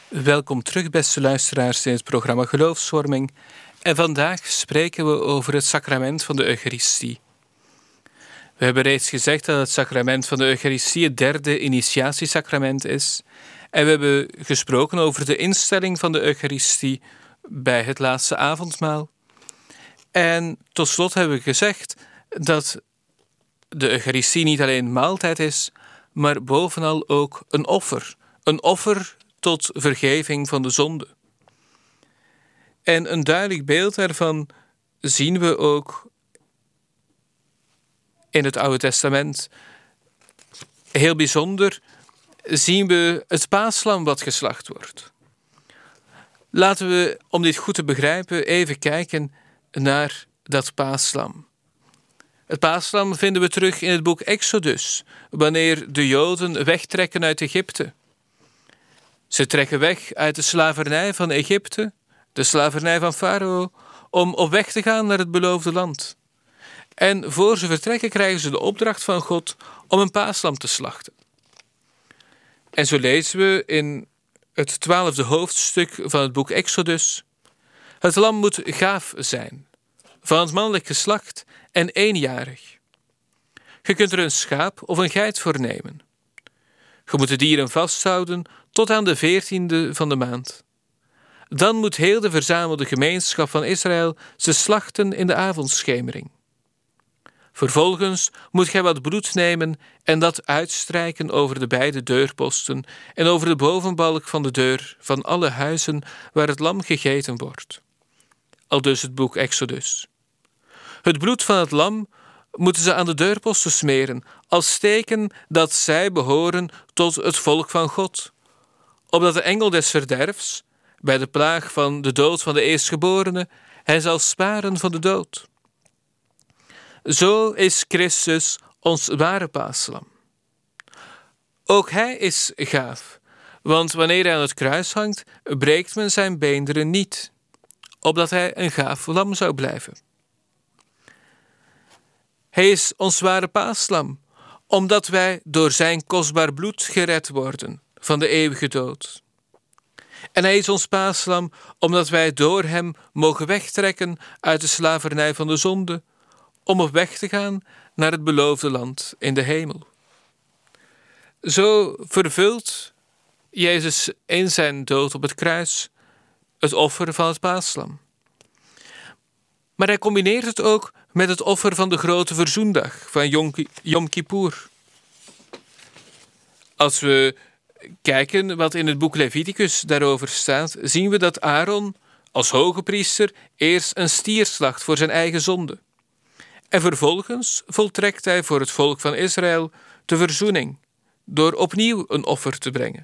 Welkom terug, beste luisteraars, in het programma Geloofsvorming. En vandaag spreken we over het sacrament van de Eucharistie. We hebben reeds gezegd dat het sacrament van de Eucharistie het derde initiatiesacrament is. En we hebben gesproken over de instelling van de Eucharistie bij het laatste avondmaal. En tot slot hebben we gezegd dat de Eucharistie niet alleen maaltijd is, maar bovenal ook een offer. Een offer tot vergeving van de zonde. En een duidelijk beeld daarvan zien we ook in het Oude Testament. Heel bijzonder zien we het paaslam wat geslacht wordt. Laten we, om dit goed te begrijpen, even kijken naar dat paaslam. Het paaslam vinden we terug in het boek Exodus, wanneer de Joden wegtrekken uit Egypte. Ze trekken weg uit de slavernij van Egypte, de slavernij van Farao, om op weg te gaan naar het beloofde land. En voor ze vertrekken krijgen ze de opdracht van God om een paaslam te slachten. En zo lezen we in het 12e hoofdstuk van het boek Exodus: het lam moet gaaf zijn, van het mannelijk geslacht en eenjarig. Je kunt er een schaap of een geit voor nemen. Je moet de dieren vasthouden tot aan de 14e van de maand. Dan moet heel de verzamelde gemeenschap van Israël ze slachten in de avondschemering. Vervolgens moet gij wat bloed nemen en dat uitstrijken over de beide deurposten en over de bovenbalk van de deur van alle huizen waar het lam gegeten wordt. Aldus het boek Exodus. Het bloed van het lam moeten ze aan de deurposten smeren, als teken dat zij behoren tot het volk van God, opdat de engel des verderfs, bij de plaag van de dood van de eerstgeborene, hij zal sparen van de dood. Zo is Christus ons ware paaslam. Ook hij is gaaf, want wanneer hij aan het kruis hangt, breekt men zijn beenderen niet, opdat hij een gaaf lam zou blijven. Hij is ons ware paaslam, omdat wij door zijn kostbaar bloed gered worden van de eeuwige dood. En hij is ons paaslam, omdat wij door hem mogen wegtrekken uit de slavernij van de zonde, om op weg te gaan naar het beloofde land in de hemel. Zo vervult Jezus in zijn dood op het kruis het offer van het paaslam. Maar hij combineert het ook met het offer van de grote verzoendag, van Yom Kippur. Als we kijken wat in het boek Leviticus daarover staat, zien we dat Aaron als hoge priester eerst een stier slacht voor zijn eigen zonde. En vervolgens voltrekt hij voor het volk van Israël de verzoening door opnieuw een offer te brengen.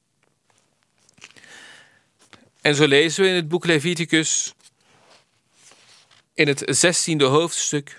En zo lezen we in het boek Leviticus in het 16e hoofdstuk: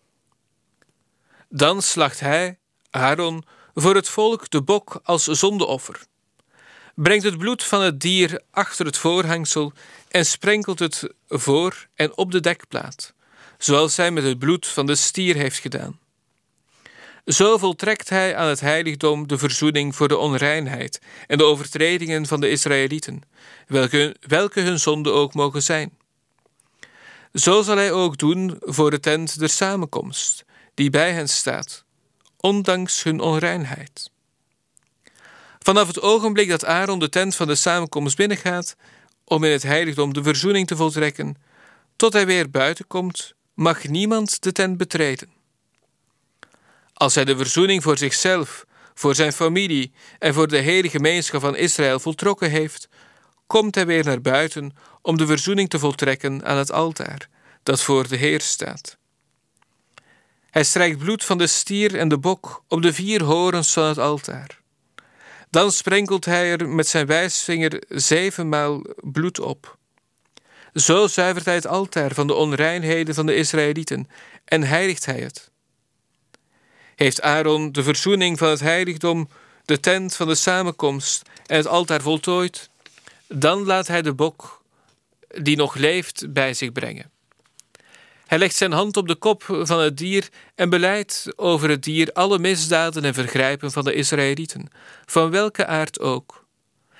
dan slacht hij, Aaron, voor het volk de bok als zondeoffer, brengt het bloed van het dier achter het voorhangsel en sprenkelt het voor en op de dekplaat, zoals hij met het bloed van de stier heeft gedaan. Zo voltrekt hij aan het heiligdom de verzoening voor de onreinheid en de overtredingen van de Israëlieten, welke hun zonde ook mogen zijn. Zo zal hij ook doen voor de tent der samenkomst, die bij hen staat, ondanks hun onreinheid. Vanaf het ogenblik dat Aaron de tent van de samenkomst binnengaat, om in het heiligdom de verzoening te voltrekken, tot hij weer buiten komt, mag niemand de tent betreden. Als hij de verzoening voor zichzelf, voor zijn familie en voor de hele gemeenschap van Israël voltrokken heeft, komt hij weer naar buiten om de verzoening te voltrekken aan het altaar, dat voor de Heer staat. Hij strijkt bloed van de stier en de bok op de 4 horens van het altaar. Dan sprenkelt hij er met zijn wijsvinger 7 maal bloed op. Zo zuivert hij het altaar van de onreinheden van de Israëlieten en heiligt hij het. Heeft Aaron de verzoening van het heiligdom, de tent van de samenkomst en het altaar voltooid, dan laat hij de bok die nog leeft bij zich brengen. Hij legt zijn hand op de kop van het dier en belijdt over het dier alle misdaden en vergrijpen van de Israëlieten, van welke aard ook.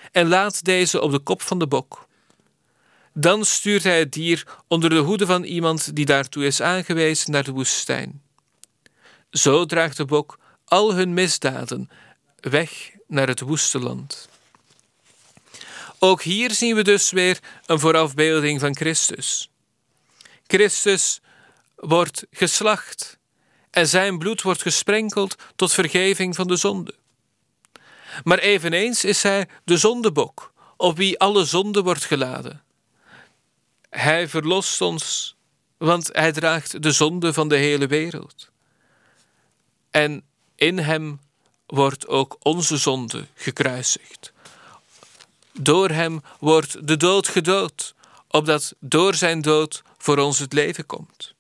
en laat deze op de kop van de bok. Dan stuurt hij het dier onder de hoede van iemand die daartoe is aangewezen naar de woestijn. Zo draagt de bok al hun misdaden weg naar het woeste land. Ook hier zien we dus weer een voorafbeelding van Christus. Christus wordt geslacht en zijn bloed wordt gesprenkeld tot vergeving van de zonde. Maar eveneens is hij de zondebok, op wie alle zonde wordt geladen. Hij verlost ons, want hij draagt de zonde van de hele wereld. En in hem wordt ook onze zonde gekruisigd. Door hem wordt de dood gedood, opdat door zijn dood voor ons het leven komt.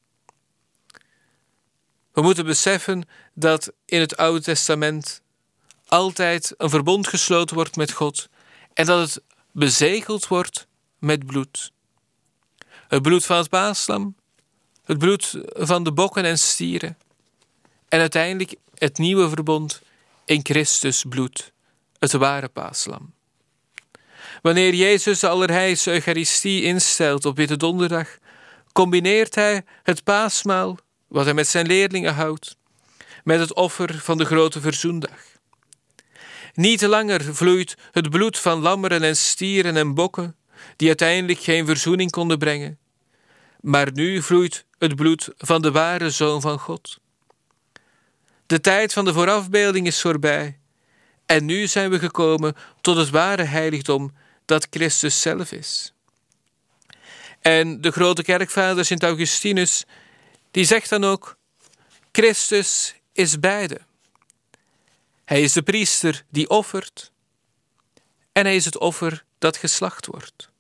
We moeten beseffen dat in het Oude Testament altijd een verbond gesloten wordt met God en dat het bezegeld wordt met bloed. Het bloed van het paaslam, het bloed van de bokken en stieren en uiteindelijk het nieuwe verbond in Christus bloed, het ware paaslam. Wanneer Jezus de Allerheiligste Eucharistie instelt op Witte Donderdag, combineert hij het paasmaal, wat hij met zijn leerlingen houdt, met het offer van de grote verzoendag. Niet langer vloeit het bloed van lammeren en stieren en bokken, die uiteindelijk geen verzoening konden brengen, maar nu vloeit het bloed van de ware Zoon van God. De tijd van de voorafbeelding is voorbij en nu zijn we gekomen tot het ware heiligdom dat Christus zelf is. En de grote kerkvader Sint Augustinus, die zegt dan ook: Christus is beide. Hij is de priester die offert en hij is het offer dat geslacht wordt.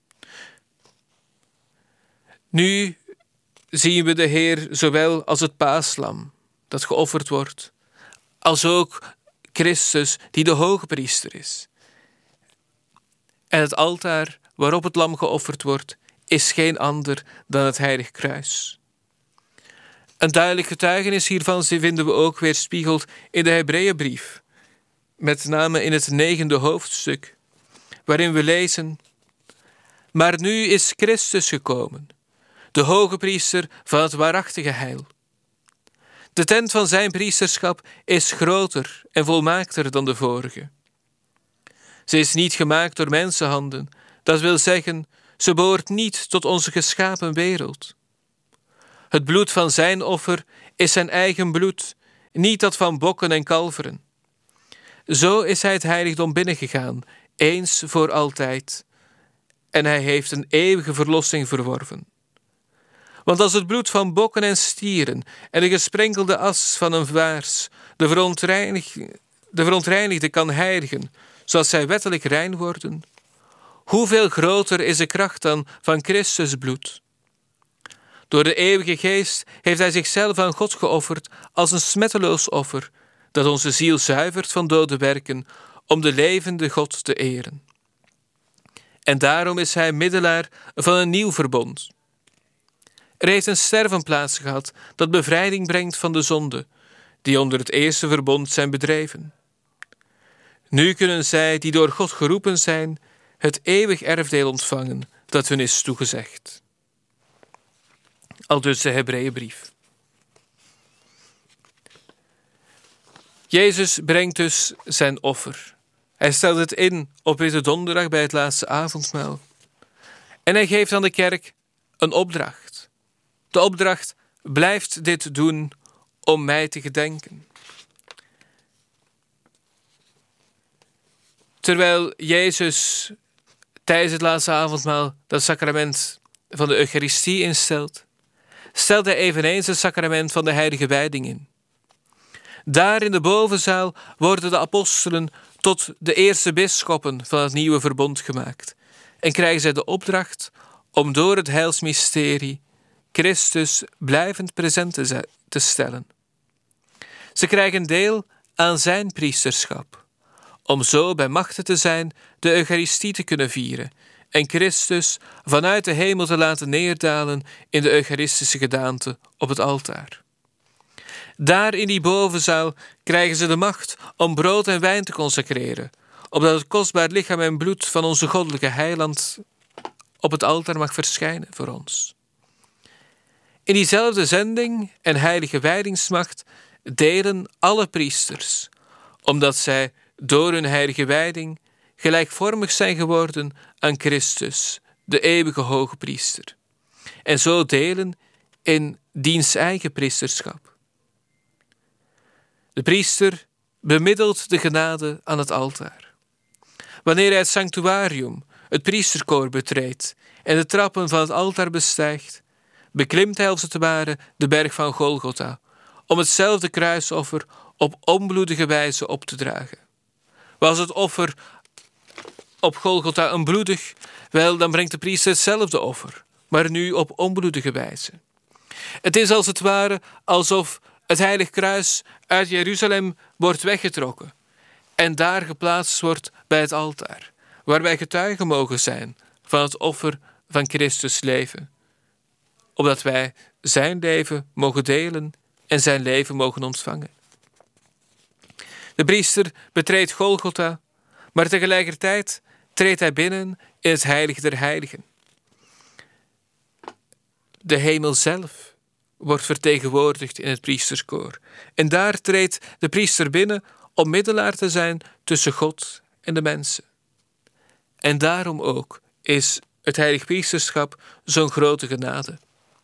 Nu zien we de Heer zowel als het paaslam dat geofferd wordt, als ook Christus die de hoge priester is. En het altaar waarop het lam geofferd wordt, is geen ander dan het heilig kruis. Een duidelijk getuigenis hiervan vinden we ook weerspiegeld in de Hebreeënbrief, met name in het 9e hoofdstuk, waarin we lezen: Maar nu is Christus gekomen, de hoge priester van het waarachtige heil. De tent van zijn priesterschap is groter en volmaakter dan de vorige. Ze is niet gemaakt door mensenhanden, dat wil zeggen, ze behoort niet tot onze geschapen wereld. Het bloed van zijn offer is zijn eigen bloed, niet dat van bokken en kalveren. Zo is hij het heiligdom binnengegaan, eens voor altijd, en hij heeft een eeuwige verlossing verworven. Want als het bloed van bokken en stieren en de gesprenkelde as van een vaars de verontreinigde kan heiligen, zoals zij wettelijk rein worden, hoeveel groter is de kracht dan van Christus bloed? Door de eeuwige geest heeft hij zichzelf aan God geofferd als een smetteloos offer, dat onze ziel zuivert van dode werken, om de levende God te eren. En daarom is hij middelaar van een nieuw verbond. Er heeft een sterven plaats gehad dat bevrijding brengt van de zonde, die onder het eerste verbond zijn bedreven. Nu kunnen zij, die door God geroepen zijn, het eeuwig erfdeel ontvangen dat hun is toegezegd. Aldus de Hebreeënbrief. Jezus brengt dus zijn offer. Hij stelt het in op Witte Donderdag bij het laatste avondmaal. En hij geeft aan de kerk een opdracht. De opdracht: blijft dit doen om mij te gedenken. Terwijl Jezus tijdens het laatste avondmaal dat sacrament van de Eucharistie instelt, stelt hij eveneens het sacrament van de heilige wijding in. Daar in de bovenzaal worden de apostelen tot de eerste bisschoppen van het nieuwe verbond gemaakt en krijgen zij de opdracht om door het heilsmysterie Christus blijvend present te stellen. Ze krijgen deel aan zijn priesterschap, om zo bij machte te zijn de Eucharistie te kunnen vieren en Christus vanuit de hemel te laten neerdalen in de Eucharistische gedaante op het altaar. Daar in die bovenzaal krijgen ze de macht om brood en wijn te consecreren, opdat het kostbaar lichaam en bloed van onze goddelijke heiland op het altaar mag verschijnen voor ons. In diezelfde zending en heilige wijdingsmacht delen alle priesters, omdat zij door hun heilige wijding gelijkvormig zijn geworden aan Christus, de eeuwige hoge priester, en zo delen in diens eigen priesterschap. De priester bemiddelt de genade aan het altaar. Wanneer hij het sanctuarium, het priesterkoor betreedt en de trappen van het altaar bestijgt, beklimt hij als het ware de berg van Golgotha, om hetzelfde kruisoffer op onbloedige wijze op te dragen. Was het offer op Golgotha een bloedig, wel, dan brengt de priester hetzelfde offer, maar nu op onbloedige wijze. Het is als het ware alsof het heilig kruis uit Jeruzalem wordt weggetrokken en daar geplaatst wordt bij het altaar, waar wij getuigen mogen zijn van het offer van Christus leven, opdat wij zijn leven mogen delen en zijn leven mogen ontvangen. De priester betreedt Golgotha, maar tegelijkertijd treedt hij binnen in het heilige der heiligen. De hemel zelf wordt vertegenwoordigd in het priesterskoor. En daar treedt de priester binnen om middelaar te zijn tussen God en de mensen. En daarom ook is het heilig priesterschap zo'n grote genade.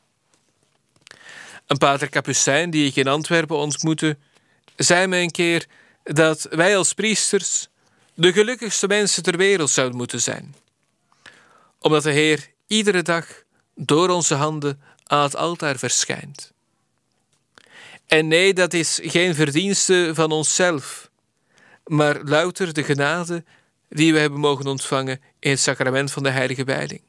Een pater Capucijn die ik in Antwerpen ontmoette, zei me een keer dat wij als priesters de gelukkigste mensen ter wereld zouden moeten zijn. Omdat de Heer iedere dag door onze handen aan het altaar verschijnt. En nee, dat is geen verdienste van onszelf, maar louter de genade die we hebben mogen ontvangen in het sacrament van de heilige wijding.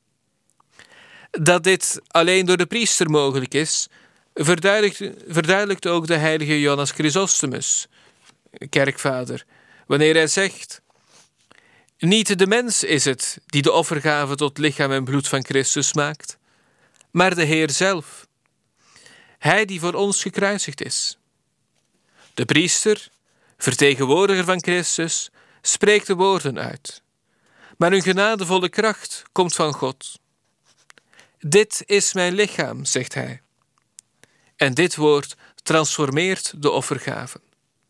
Dat dit alleen door de priester mogelijk is, verduidelijkt ook de heilige Johannes Chrysostomus, kerkvader, wanneer hij zegt: niet de mens is het die de offergave tot lichaam en bloed van Christus maakt, maar de Heer zelf, hij die voor ons gekruisigd is. De priester, vertegenwoordiger van Christus, spreekt de woorden uit, maar hun genadevolle kracht komt van God. Dit is mijn lichaam, zegt hij. En dit woord transformeert de offergaven.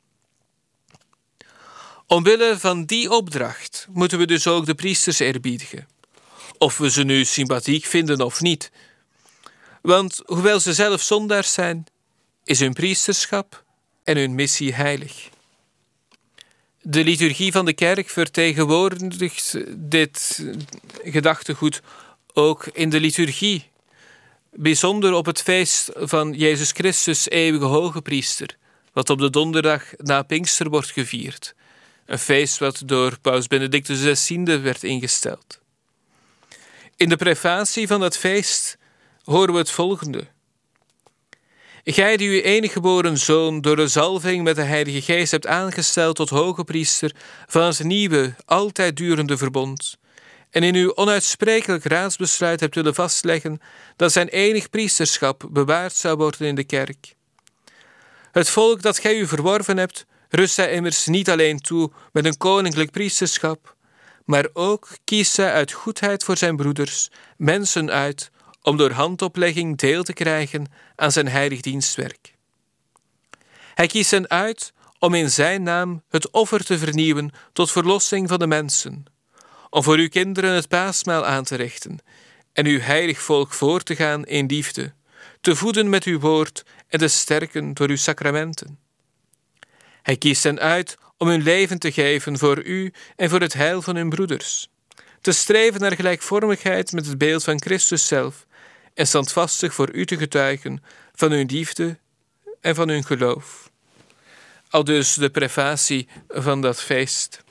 Omwille van die opdracht moeten we dus ook de priesters eerbiedigen, of we ze nu sympathiek vinden of niet. Want hoewel ze zelf zondaars zijn, is hun priesterschap en hun missie heilig. De liturgie van de kerk vertegenwoordigt dit gedachtegoed ook in de liturgie, bijzonder op het feest van Jezus Christus, eeuwige hoge priester, wat op de donderdag na Pinkster wordt gevierd. Een feest wat door Paus Benedictus XVI werd ingesteld. In de prefatie van dat feest horen we het volgende: Gij die uw enige geboren Zoon door de zalving met de Heilige Geest hebt aangesteld tot hoge priester van het nieuwe, altijd durende verbond, en in uw onuitsprekelijk raadsbesluit hebt willen vastleggen dat zijn enig priesterschap bewaard zou worden in de kerk. Het volk dat gij u verworven hebt, rust hij immers niet alleen toe met een koninklijk priesterschap, maar ook kiest hij uit goedheid voor zijn broeders mensen uit om door handoplegging deel te krijgen aan zijn heilig dienstwerk. Hij kiest hen uit om in zijn naam het offer te vernieuwen tot verlossing van de mensen, om voor uw kinderen het paasmaal aan te richten en uw heilig volk voor te gaan in liefde, te voeden met uw woord en te sterken door uw sacramenten. Hij kiest hen uit om hun leven te geven voor u en voor het heil van hun broeders, te streven naar gelijkvormigheid met het beeld van Christus zelf en standvastig voor u te getuigen van hun liefde en van hun geloof. Aldus de prefatie van dat feest.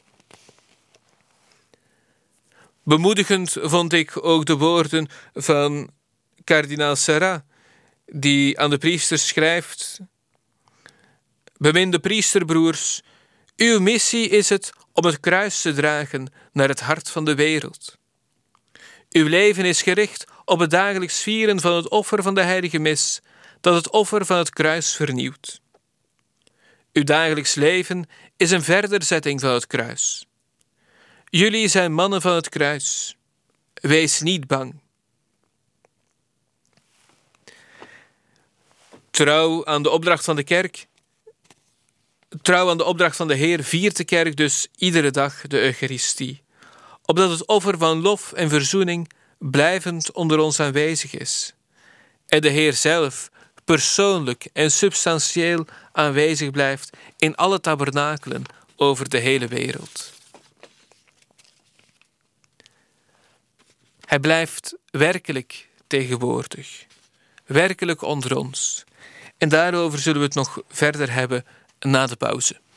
Bemoedigend vond ik ook de woorden van kardinaal Sarrat, die aan de priesters schrijft: Beminde priesterbroers, uw missie is het om het kruis te dragen naar het hart van de wereld. Uw leven is gericht op het dagelijks vieren van het offer van de heilige mis, dat het offer van het kruis vernieuwt. Uw dagelijks leven is een verderzetting van het kruis. Jullie zijn mannen van het kruis. Wees niet bang. Trouw aan de opdracht van de kerk. Trouw aan de opdracht van de Heer viert de kerk dus iedere dag de Eucharistie, opdat het offer van lof en verzoening blijvend onder ons aanwezig is en de Heer zelf persoonlijk en substantieel aanwezig blijft in alle tabernakelen over de hele wereld. Hij blijft werkelijk tegenwoordig, werkelijk onder ons. En daarover zullen we het nog verder hebben na de pauze.